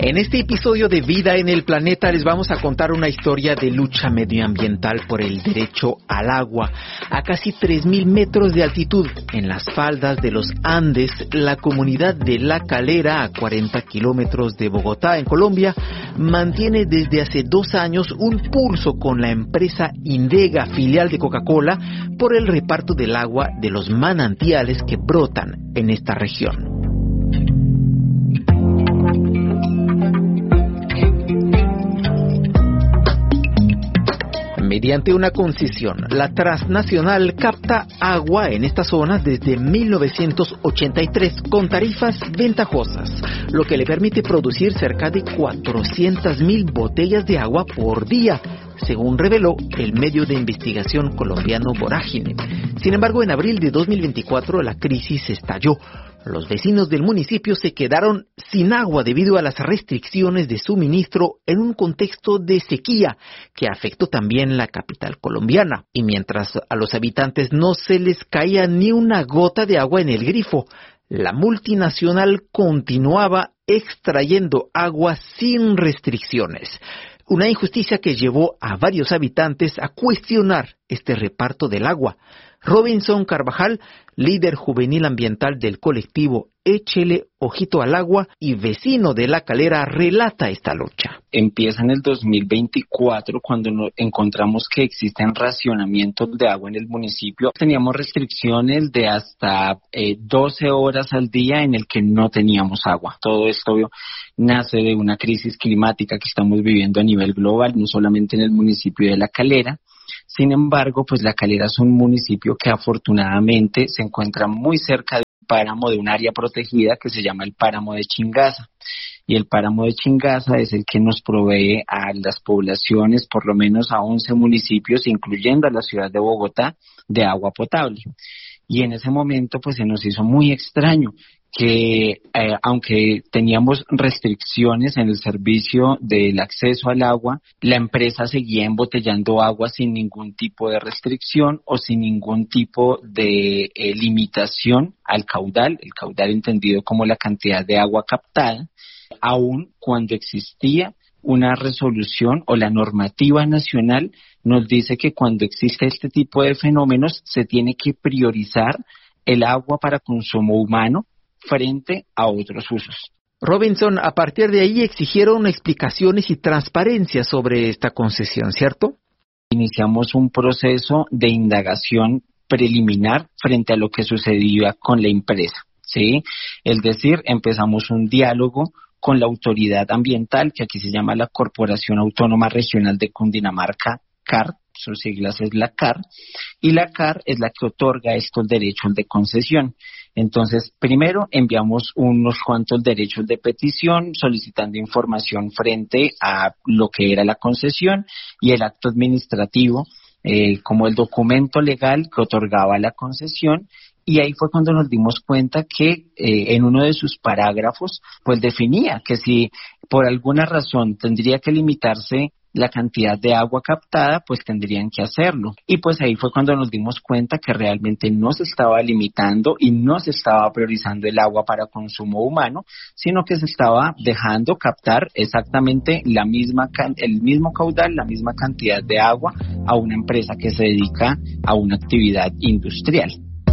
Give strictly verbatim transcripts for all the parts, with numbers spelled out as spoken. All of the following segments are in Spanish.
En este episodio de Vida en el Planeta les vamos a contar una historia de lucha medioambiental por el derecho al agua. A casi tres mil metros de altitud, en las faldas de los Andes, la comunidad de La Calera, a cuarenta kilómetros de Bogotá, en Colombia, mantiene desde hace dos años un pulso con la empresa Indega, filial de Coca-Cola, por el reparto del agua de los manantiales que brotan en esta región. Mediante una concesión, la transnacional capta agua en esta zona desde mil novecientos ochenta y tres con tarifas ventajosas, lo que le permite producir cerca de cuatrocientas mil botellas de agua por día, según reveló el medio de investigación colombiano Vorágine. Sin embargo, en abril de dos mil veinticuatro la crisis estalló. Los vecinos del municipio se quedaron sin agua debido a las restricciones de suministro en un contexto de sequía que afectó también la capital colombiana. Y mientras a los habitantes no se les caía ni una gota de agua en el grifo, la multinacional continuaba extrayendo agua sin restricciones. Una injusticia que llevó a varios habitantes a cuestionar este reparto del agua. Robinson Carvajal, líder juvenil ambiental del colectivo Échele Ojito al Agua y vecino de La Calera, relata esta lucha. Empieza en el dos mil veinticuatro cuando nos encontramos que existen racionamientos de agua en el municipio. Teníamos restricciones de hasta eh, doce horas al día en el que no teníamos agua. Todo esto nace de una crisis climática que estamos viviendo a nivel global, no solamente en el municipio de La Calera. Sin embargo, pues La Calera es un municipio que afortunadamente se encuentra muy cerca de un páramo, de un área protegida que se llama el páramo de Chingaza. Y el páramo de Chingaza es el que nos provee a las poblaciones, por lo menos a once municipios, incluyendo a la ciudad de Bogotá, de agua potable. Y en ese momento pues se nos hizo muy extraño que eh, aunque teníamos restricciones en el servicio del acceso al agua, la empresa seguía embotellando agua sin ningún tipo de restricción o sin ningún tipo de eh, limitación al caudal, el caudal entendido como la cantidad de agua captada, aun cuando existía una resolución o la normativa nacional nos dice que cuando existe este tipo de fenómenos se tiene que priorizar el agua para consumo humano frente a otros usos. Robinson, a partir de ahí exigieron explicaciones y transparencia sobre esta concesión, ¿cierto? Iniciamos un proceso de indagación preliminar frente a lo que sucedía con la empresa, ¿sí? Es decir, empezamos un diálogo con la autoridad ambiental, que aquí se llama la Corporación Autónoma Regional de Cundinamarca, C A R, sus siglas es la C A R, y la C A R es la que otorga estos derechos de concesión. Entonces, primero enviamos unos cuantos derechos de petición solicitando información frente a lo que era la concesión y el acto administrativo eh, como el documento legal que otorgaba la concesión. Y ahí fue cuando nos dimos cuenta que eh, en uno de sus parágrafos pues definía que si por alguna razón tendría que limitarse la cantidad de agua captada, pues tendrían que hacerlo. Y pues ahí fue cuando nos dimos cuenta que realmente no se estaba limitando y no se estaba priorizando el agua para consumo humano, sino que se estaba dejando captar exactamente la misma el mismo caudal, la misma cantidad de agua a una empresa que se dedica a una actividad industrial.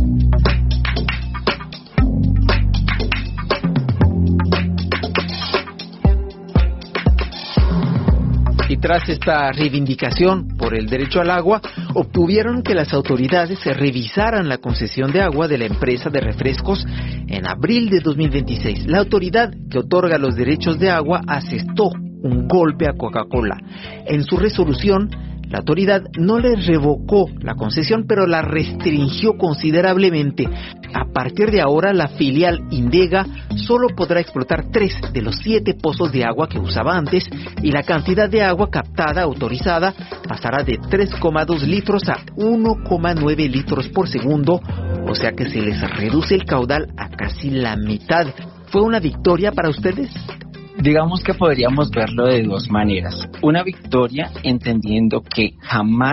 Y tras esta reivindicación por el derecho al agua, obtuvieron que las autoridades se revisaran la concesión de agua de la empresa de refrescos en abril de dos mil veintiséis. La autoridad que otorga los derechos de agua asestó un golpe a Coca-Cola. En su resolución, la autoridad no le revocó la concesión, pero la restringió considerablemente. A partir de ahora, la filial Indega solo podrá explotar tres de los siete pozos de agua que usaba antes y la cantidad de agua captada autorizada pasará de tres coma dos litros a uno coma nueve litros por segundo, o sea que se les reduce el caudal a casi la mitad. ¿Fue una victoria para ustedes? Digamos que podríamos verlo de dos maneras. Una victoria entendiendo que jamás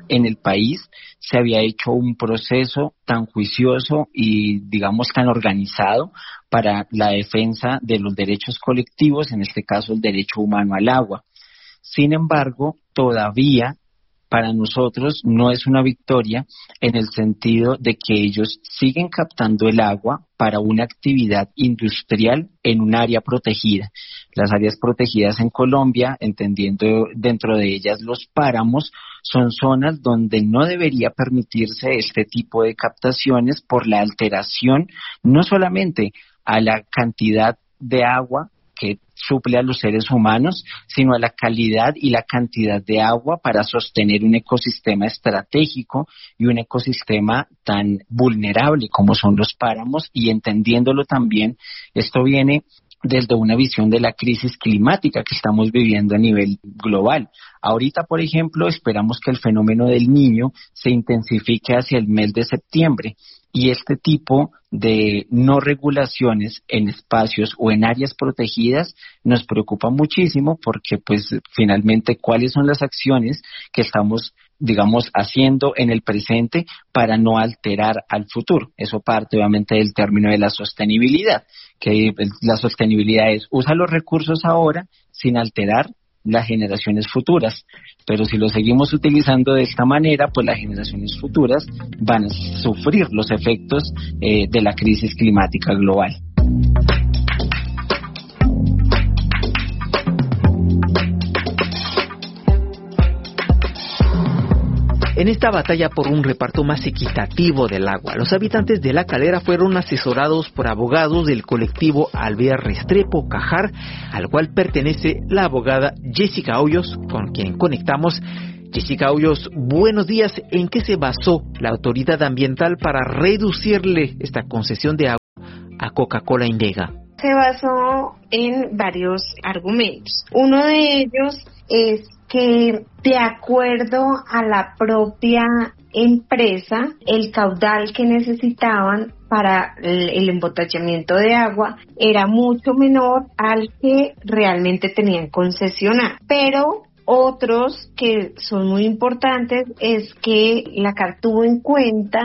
en el país se había hecho un proceso tan juicioso y, digamos, tan organizado para la defensa de los derechos colectivos, en este caso el derecho humano al agua. Sin embargo, todavía para nosotros no es una victoria en el sentido de que ellos siguen captando el agua para una actividad industrial en un área protegida. Las áreas protegidas en Colombia, entendiendo dentro de ellas los páramos, son zonas donde no debería permitirse este tipo de captaciones por la alteración no solamente a la cantidad de agua que suple a los seres humanos, sino a la calidad y la cantidad de agua para sostener un ecosistema estratégico y un ecosistema tan vulnerable como son los páramos, y entendiéndolo también, esto viene desde una visión de la crisis climática que estamos viviendo a nivel global. Ahorita, por ejemplo, esperamos que el fenómeno del Niño se intensifique hacia el mes de septiembre, y este tipo de no regulaciones en espacios o en áreas protegidas nos preocupa muchísimo, porque pues finalmente cuáles son las acciones que estamos, digamos, haciendo en el presente para no alterar al futuro. Eso parte obviamente del término de la sostenibilidad, que la sostenibilidad es usa los recursos ahora sin alterar las generaciones futuras, pero si lo seguimos utilizando de esta manera, pues las generaciones futuras van a sufrir los efectos eh, de la crisis climática global. En esta batalla por un reparto más equitativo del agua, los habitantes de La Calera fueron asesorados por abogados del colectivo Alvear Restrepo Cajar, al cual pertenece la abogada Jessica Hoyos, con quien conectamos. Jessica Hoyos, buenos días. ¿En qué se basó la autoridad ambiental para reducirle esta concesión de agua a Coca-Cola Indega? Se basó en varios argumentos. Uno de ellos es que, de acuerdo a la propia empresa, el caudal que necesitaban para el embotellamiento de agua era mucho menor al que realmente tenían concesionado. Pero otros que son muy importantes es que la C A R tuvo en cuenta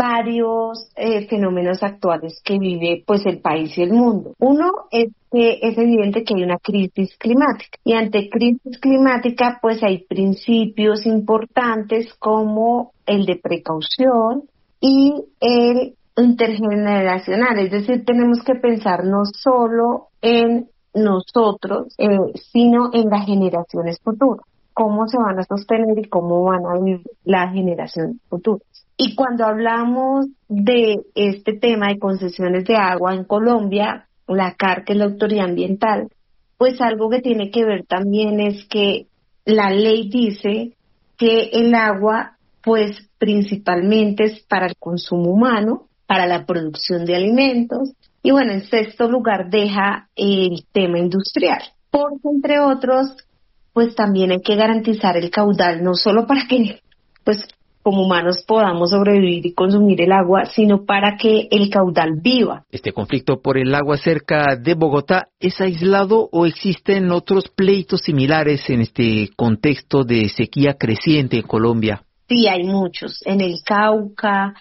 varios eh, fenómenos actuales que vive pues el país y el mundo. Uno es que es evidente que hay una crisis climática, y ante crisis climática pues hay principios importantes como el de precaución y el intergeneracional, es decir, tenemos que pensar no solo en nosotros, eh, sino en las generaciones futuras, cómo se van a sostener y cómo van a vivir las generaciones futuras. Y cuando hablamos de este tema de concesiones de agua en Colombia, la C A R, que es la autoridad ambiental, pues algo que tiene que ver también es que la ley dice que el agua, pues principalmente es para el consumo humano, para la producción de alimentos, y bueno, en sexto lugar deja el tema industrial, porque entre otros, pues también hay que garantizar el caudal, no solo para que, pues, como humanos podamos sobrevivir y consumir el agua, sino para que el caudal viva. ¿Este conflicto por el agua cerca de Bogotá es aislado o existen otros pleitos similares en este contexto de sequía creciente en Colombia? Sí, hay muchos. En el Cauca,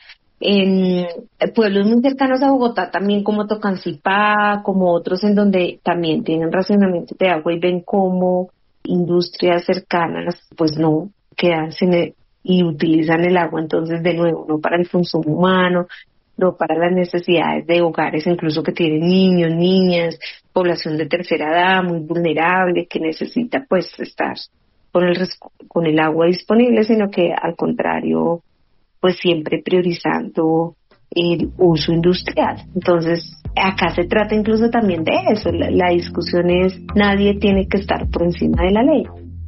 en pueblos muy cercanos a Bogotá también, como Tocancipá, como otros en donde también tienen racionamiento de agua y ven cómo industrias cercanas pues no quedan sin el, y utilizan el agua entonces de nuevo no para el consumo humano, no para las necesidades de hogares incluso que tienen niños, niñas, población de tercera edad muy vulnerable que necesita pues estar con el con el agua disponible, sino que al contrario pues siempre priorizando el uso industrial. Entonces acá se trata incluso también de eso, la, la discusión es nadie tiene que estar por encima de la ley.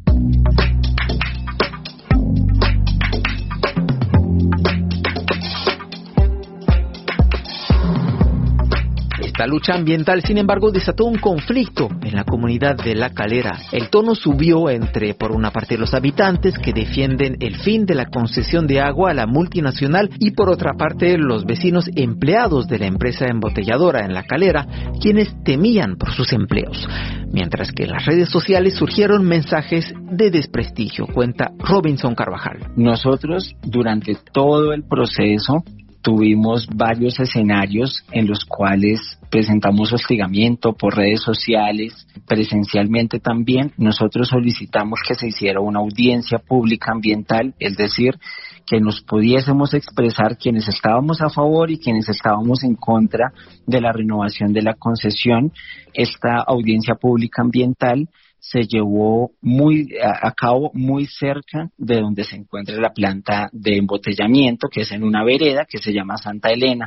Esta lucha ambiental, sin embargo, desató un conflicto en la comunidad de La Calera. El tono subió entre, por una parte, los habitantes que defienden el fin de la concesión de agua a la multinacional y, por otra parte, los vecinos empleados de la empresa embotelladora en La Calera, quienes temían por sus empleos. mientras que en las redes sociales surgieron mensajes de desprestigio, cuenta Robinson Carvajal. Nosotros, durante todo el proceso, tuvimos varios escenarios en los cuales presentamos hostigamiento por redes sociales, presencialmente también. Nosotros solicitamos que se hiciera una audiencia pública ambiental, es decir, que nos pudiésemos expresar quienes estábamos a favor y quienes estábamos en contra de la renovación de la concesión. Esta audiencia pública ambiental se llevó muy a, a cabo muy cerca de donde se encuentra la planta de embotellamiento, que es en una vereda que se llama Santa Elena.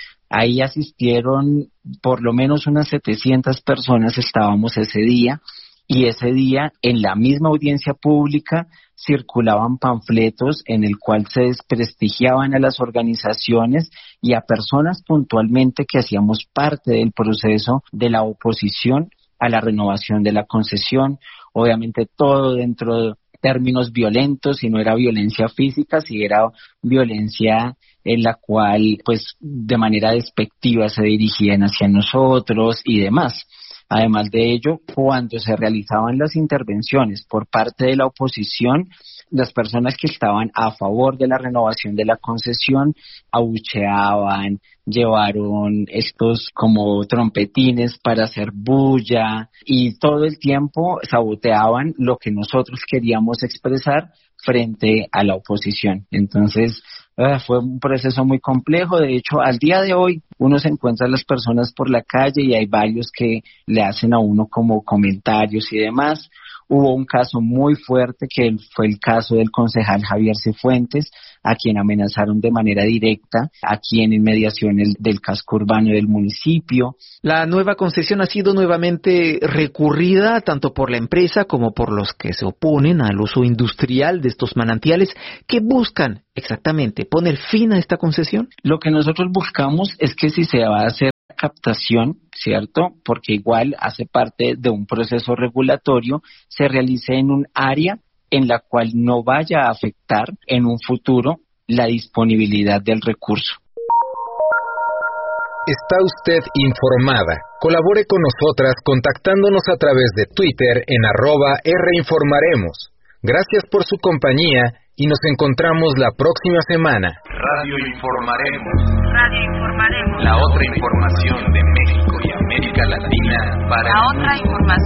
Ahí asistieron por lo menos unas setecientas personas, estábamos ese día, y ese día en la misma audiencia pública circulaban panfletos en el cual se desprestigiaban a las organizaciones y a personas puntualmente que hacíamos parte del proceso de la oposición a la renovación de la concesión, obviamente todo dentro de términos violentos, y no era violencia física, si era violencia en la cual pues de manera despectiva se dirigían hacia nosotros y demás. Además de ello, cuando se realizaban las intervenciones por parte de la oposición, las personas que estaban a favor de la renovación de la concesión abucheaban, llevaron estos como trompetines para hacer bulla y todo el tiempo saboteaban lo que nosotros queríamos expresar frente a la oposición. Entonces, Uh, fue un proceso muy complejo. De hecho, al día de hoy uno se encuentra a las personas por la calle y hay varios que le hacen a uno como comentarios y demás. Hubo un caso muy fuerte que fue el caso del concejal Javier Cifuentes, a quien amenazaron de manera directa aquí en inmediaciones del casco urbano del municipio. La nueva concesión ha sido nuevamente recurrida tanto por la empresa como por los que se oponen al uso industrial de estos manantiales. ¿Qué buscan exactamente? ¿Poner fin a esta concesión? Lo que nosotros buscamos es que si se va a hacer captación, ¿cierto? Porque igual hace parte de un proceso regulatorio, se realice en un área en la cual no vaya a afectar en un futuro la disponibilidad del recurso. Está usted informada. Colabore con nosotras contactándonos a través de Twitter en arroba Rinformaremos. Gracias por su compañía y nos encontramos la próxima semana. Radio Informaremos. Radio Informaremos. La otra información de México y América Latina para la otra información.